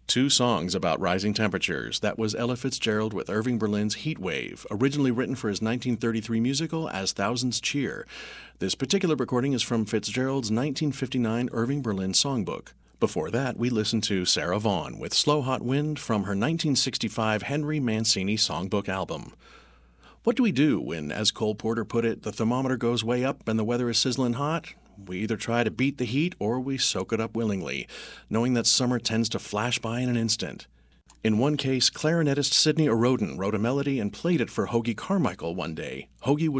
Two songs about rising temperatures. That was Ella Fitzgerald with Irving Berlin's Heat Wave, originally written for his 1933 musical As Thousands Cheer. This particular recording is from Fitzgerald's 1959 Irving Berlin songbook. Before that, we listened to Sarah Vaughan with Slow Hot Wind from her 1965 Henry Mancini songbook album. What do we do when, as Cole Porter put it, the thermometer goes way up and the weather is sizzling hot? We either try to beat the heat or we soak it up willingly, knowing that summer tends to flash by in an instant. In one case, clarinetist Sidney O'Rodin wrote a melody and played it for Hoagy Carmichael one day. Hoagy was